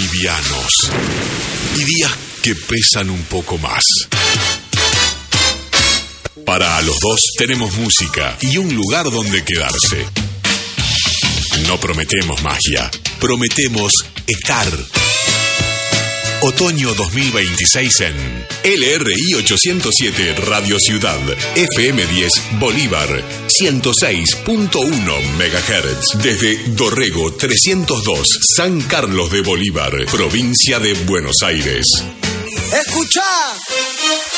livianos y días que pesan un poco más. Para los dos tenemos música y un lugar donde quedarse. No prometemos magia, prometemos estar. Otoño 2026 en LRI 807 Radio Ciudad, FM 10 Bolívar, 106.1 MHz. Desde Dorrego 302, San Carlos de Bolívar, provincia de Buenos Aires. ¡Escuchá!